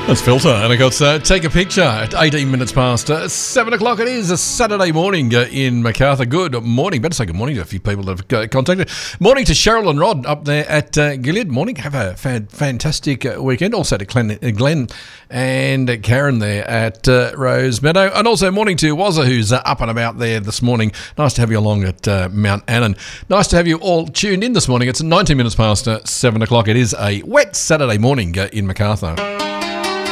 That's Filter, and of course, take a picture at 18 minutes past 7 o'clock. It is a Saturday morning in Macarthur. Good morning. Better say good morning to a few people that have contacted. Morning to Cheryl and Rod up there at Gilead. Morning. Have a fantastic weekend. Also to Glenn and Karen there at Rose Meadow. And also morning to Wazza, who's up and about there this morning. Nice to have you along at Mount Annan. Nice to have you all tuned in this morning. It's 19 minutes past 7 o'clock. It is a wet Saturday morning in Macarthur.